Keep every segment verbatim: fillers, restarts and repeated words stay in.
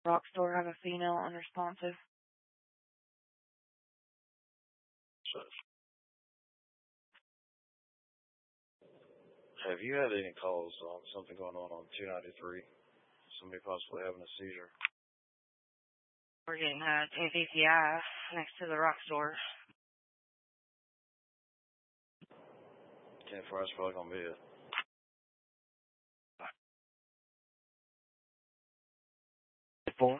Rock store have a female unresponsive. Have you had any calls on something going on on two ninety-three? Somebody possibly having a seizure? We're getting a ten fifty I next to the rock store. ten four, that's probably going to be it. Four.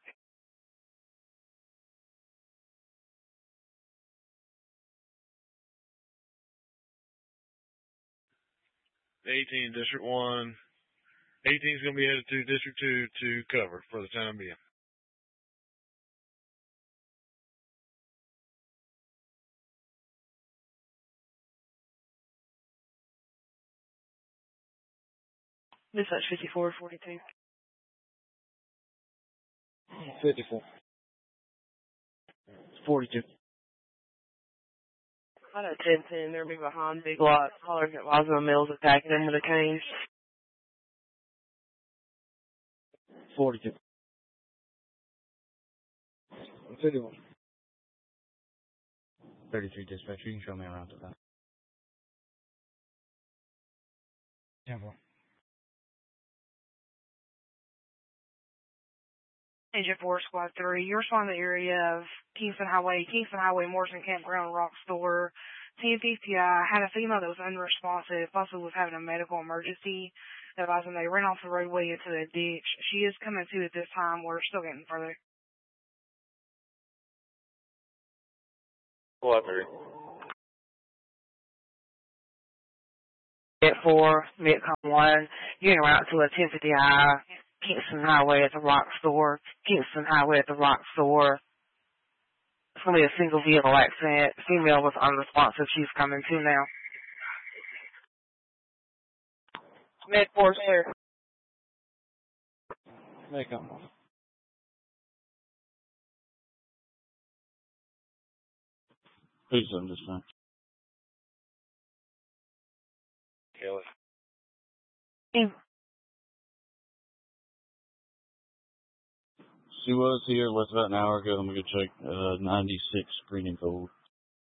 eighteen, District one. eighteen's going to be headed to District two to cover for the time being. Dispatch fifty-four forty-two. fifty-four. forty-two. I had ten ten. They're big behind big lots. Hollers at Wasmo Mills attacking them with a cane. forty-two. fifty-one. thirty-three dispatch. You can show me around to that. ten four. Agent four, Squad three, you're responding to the area of Kingston Highway, Kingston Highway, Morrison Campground, Rock Store, ten fifty I, had a female that was unresponsive, possibly was having a medical emergency, advising they ran off the roadway into the ditch. She is coming to at this time. We're still getting further. Squad three. At four, Midcom one, you're en route to a ten fifty I, Kingston Highway at the Rock Store, Kingston Highway at the Rock Store. It's going to be a single vehicle accident. Female was unresponsive. She's coming to now. Med four clear. Make up. Who's on this time? Kelly. Mm. She was here, was about an hour ago. I'm going to check uh, ninety-six screening code.